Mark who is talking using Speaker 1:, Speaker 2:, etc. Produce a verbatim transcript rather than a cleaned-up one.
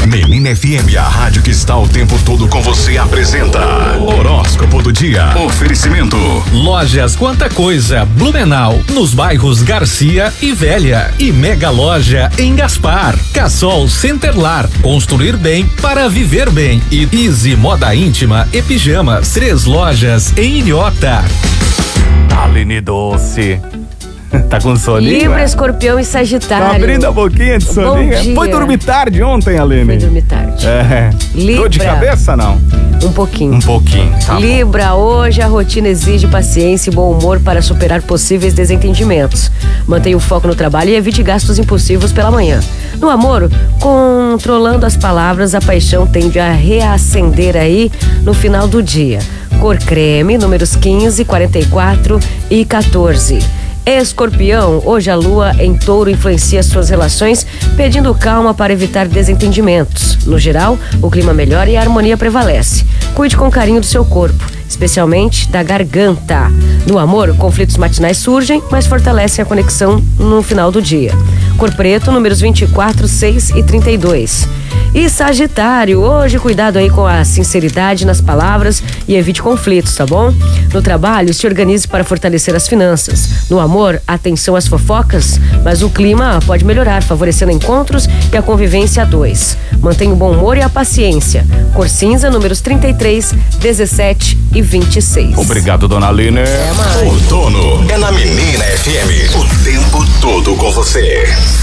Speaker 1: Menina F M, a rádio que está o tempo todo com você, apresenta Horóscopo do Dia. Oferecimento
Speaker 2: Lojas Quanta Coisa, Blumenau, nos bairros Garcia e Velha, e Mega Loja em Gaspar. Cassol Centerlar, construir bem para viver bem. E Easy Moda Íntima e Pijamas, três lojas em Ilhota.
Speaker 3: Aline Doce. Tá com soninho?
Speaker 4: Libra, Escorpião e Sagitário.
Speaker 3: Tá abrindo a boquinha de soninho.
Speaker 4: Bom dia.
Speaker 3: Foi dormir tarde ontem, Aline?
Speaker 4: Foi dormir tarde.
Speaker 3: É.
Speaker 4: Libra.
Speaker 3: Dor de cabeça, não?
Speaker 4: Um pouquinho.
Speaker 3: Um pouquinho, tá
Speaker 4: Libra,
Speaker 3: bom.
Speaker 4: hoje a rotina exige paciência e bom humor para superar possíveis desentendimentos. Mantenha o foco no trabalho e evite gastos impulsivos pela manhã. No amor, controlando as palavras, a paixão tende a reacender aí no final do dia. Cor creme, números quinze, quarenta e quatro e quatorze. Escorpião, hoje a lua em touro influencia suas relações, pedindo calma para evitar desentendimentos. No geral, o clima melhora e a harmonia prevalece. Cuide com carinho do seu corpo, especialmente da garganta. No amor, conflitos matinais surgem, mas fortalecem a conexão no final do dia. Cor preto, números vinte e quatro, seis e trinta e dois. E Sagitário, hoje cuidado aí com a sinceridade nas palavras e evite conflitos, tá bom? No trabalho, se organize para fortalecer as finanças. No amor, atenção às fofocas, mas o clima pode melhorar, favorecendo encontros e a convivência a dois. Mantenha o bom humor e a paciência. Cor cinza, números trinta e três, dezessete e vinte e seis.
Speaker 3: Obrigado, dona Aline.
Speaker 1: Outono é na Menina F M, o tempo todo com você.